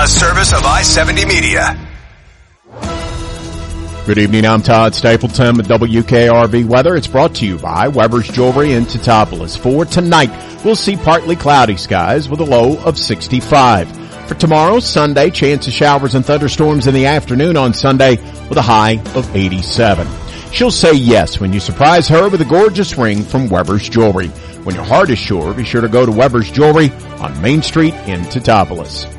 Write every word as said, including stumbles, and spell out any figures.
A service of I seventy Media. Good evening, I'm Todd Stapleton with W K R V Weather. It's brought to you by Weber's Jewelry in Teutopolis. For tonight, we'll see partly cloudy skies with a low of sixty-five. For tomorrow, Sunday, chance of showers and thunderstorms in the afternoon on Sunday with a high of eighty-seven. She'll say yes when you surprise her with a gorgeous ring from Weber's Jewelry. When your heart is sure, be sure to go to Weber's Jewelry on Main Street in Teutopolis.